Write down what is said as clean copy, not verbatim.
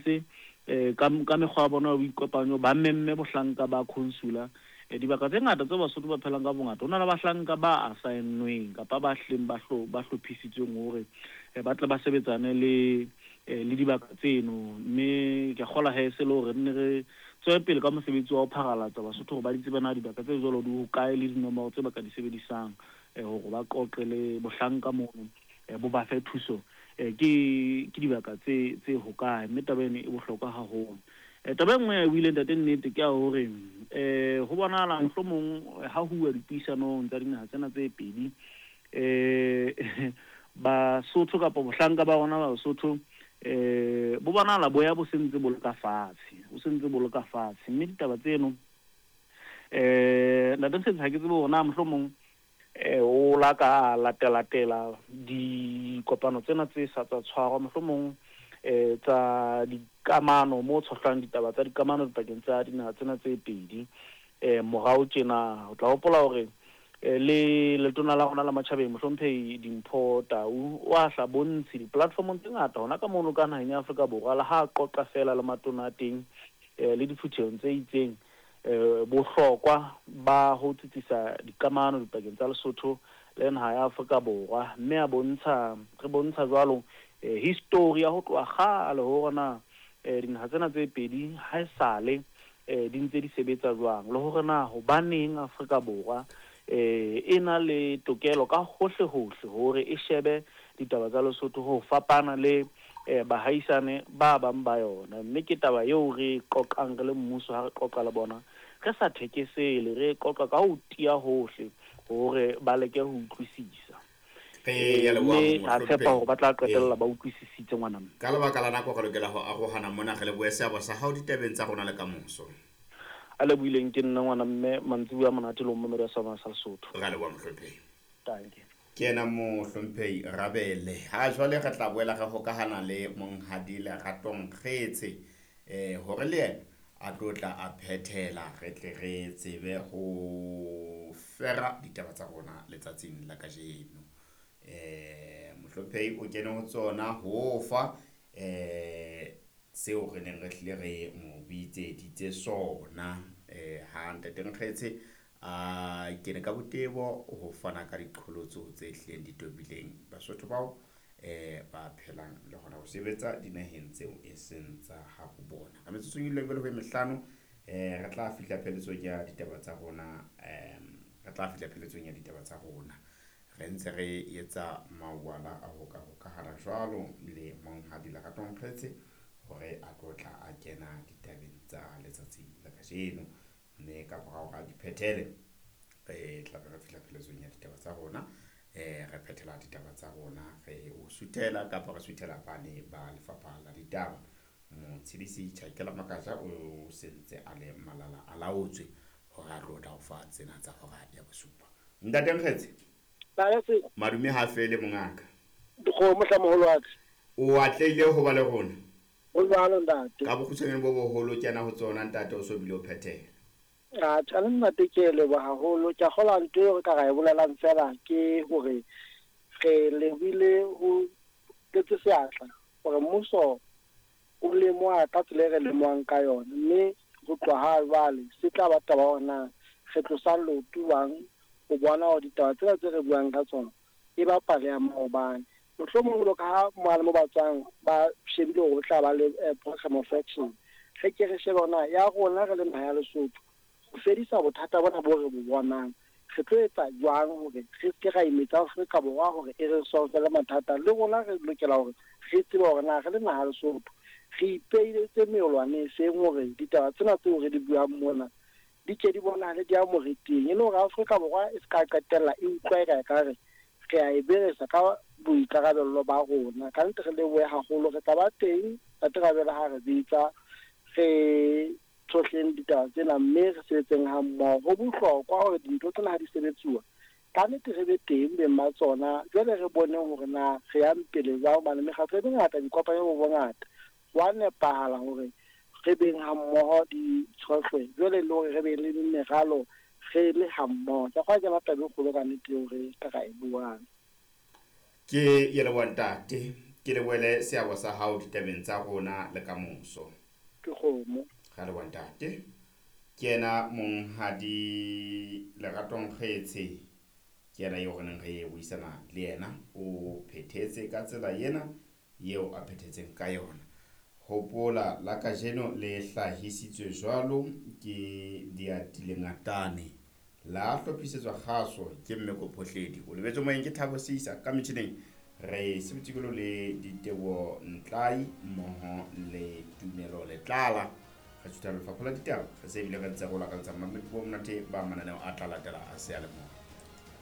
thuse ka mekgwa ya bona wa boikopanyo ba memme bohlanka ba consular dibaka tse ngata tse Basotho ba phelang ka bongata hona le bahlanka ba assignweng kapa ba hleng ba hlophisitsweng hore ba tle ba sebetsane le dibaka tseno mme ke kgola he se le hore nne re tswe pele ka mosebetsi wa ho pharalatsa Basotho hore ba di tsebana dibaka tse jwalo di hokae le dinomoro tse ba ka di sebedisang hore ba qoqe le bohlanka mono bo ba fe thuso ke dibaka tse hokae mme taba ena e bohlokwa haholo. Taba e nngwe ya buile ntate nnete ke ya hore ho bonahala mohlomong ha huwa dipuisanong tsa dinaha tsena tse pedi Basotho kapa bohlanka ba rona ba Basotho bo bonahala boya bo sentse bo le ka fatshe mme ditaba tseno ntate ntse ha ke tsebe hore na mohlomong o la ka latela dikopano tsena tse sa tsa tshwarwa mohlomong tsa dikamano mo tshohlang ditaba tsa dikamano dipakeng tsa dinaha tsena tse pedi morao tjena o tla hopola hore le letona la rona la Matjhabeng mohlomphehi Dimpho Tau o a hla bontshe di-platformong tse ngata hona ka mono ka naheng ya Afrika Borwa le ha qoqa fela le matona a teng le diphuthehong tse itseng bohlokwa ba ho tsitsisa dikamano dipakeng tsa Lesotho le naha ya Afrika Borwa mme re bontsha jwalo history ya ho tloha kgale ho rona dinaha tsena tse pedi ha esale di ntse di sebetsa jwang le hore na hobaneng Afrika Borwa e na le tokelo ka hohle hore e shebe ditaba tsa Lesotho ho fapana le bahaisane ba bang ba yona mme ke taba eo re qoqang re le mmuso ha re qoqa le bona re sa thekesele re qoqa ka ho tia hohle hore ba leke ho utlwisisa mme ha tshepa hore ba tla qetella ba utlwisisitse ngwana mme ka lebaka la nako re lokela ho arohana mona re le boese ba sa ha di tabeng tsa rona le ka moso a le buileng ke nna ngwana mme mantsibuya monate le mo mere sa Lesotho ga le wa Mohlomphehi thank you ke ena Mohlomphehi Rabele ha jwale re tla boela re hokahana le Monghadi Leratong Kgetse hore le yena a tlotla a phethela re tle re tsebe ho fera ditaba tsa rona letsatsing la kajeno Mohlomphehi o kene ho tsona ho fa seo re neng re hlile re mo bitseditse sona ha ntate Nkgetse a kene ka botebo ho fana ka diqholotso tse hleng di tobileng Basotho bao ba phelang le hona ho sebetsa dinaheng tseo e seng tsa ha ho bona ka metsotsong ile le ho mehlano re tla fihla pheletsong ya ditaba tsa rona re ntse re etsa mawala a ho ka hara jwalo le Monghadi Leratong Kgetse hore a tlotla a kena ditabeng tsa letsatsi la kajeno mme ka morao ga diphethele re tla re fihla pheletsong ya ditaba tsa rona re phethela ditaba tsa rona re o suthela kapa re suthela bane ba lefapha la ditaba motshedisi Tjhaikela Makaja o sentse a le malala a laotswe hore a tlotla ho fa tsena tsa hora ya bosupa ntate Nkgetse madume ha fele mongaka dikgomo hla moholwatsi o atleile ho ba le rona o jwalo ntate ka bokgutshwanyane bo boholo kena ho tsona ntate o so bile o phethela tjale nnate ke lebo haholo ke kgola ntwe hore ka ga e bolelang fela ke hore re lebile ho tletse seatla hore mmuso o le moa ka tsela re le moang ka yona mme go tloha ha jwale se tla ba taba ona re tlosa lotuwang o bona hore ditaba tsena tse re buang ka tsona e ba pale ya maobane mohlomong lo ka ha moale mo batswang ba shebile ho tla ba le program of action re ke re shebe ona ya rona re le naha ya Lesotho ho fedisa bothata bona bo re bo bonang re tlo etsa jwang hore re se ra imetsa Afrika Borwa hore e re solve le mathata le rona re lokela hore re tsebe hore na re le naha ya Lesotho re ipeiletse meolwane e seng hore ditaba tsena tseo re di buang mona di ke di bona le dia moreteng e le hore Afrika Borwa e ska qetella e utlwa ka re re a e beresa ka boikarabello ba rona ka ntle re le haholo re tla ba teng ka terabela ha re bitsa re tsohleng ditaba tsena mme re sebetseng ha mmoho ho bohlokwa hore dintho tsena ha di sebetsuwa ka nnete re be teng beng ba tsona jwale re bone hore na re ya mpele jwang bana mekgatlo e ngata dikopano bo bongata wa nepahala hore re beng ha mmoho di tshohlwe jwale le hore re be le meralo re le ha mmoho tsa kwa ke matabe kgolo ka nnete hore ka ga e buang ke yele wa ntate ke le boele seabo sa hao ditabeng tsa rona le ka moso. ke kgomo. Ga le wantate ke ena monghadi Leratong Kgetse, ke ena yo goneng re buisana le yena o phethetse ka tsela yena yeo a phethetseng ka yona. Hopola la kajeno le hlahisitswe jwalo ke Diatile Ngatane, la hlophisetswa kgaso ke Mmeko Phohledi. O lebetse moeng ke Thabo Sisa ka metjhineng re sebetsikolo le Diteboho Ntlai mmoho le Tumelo Letlala. Re tshwara lefapha la ditaba re se bile ka ntse go la ka tsa mamedi bo monate ba mananeo a tla latela a se a le mo.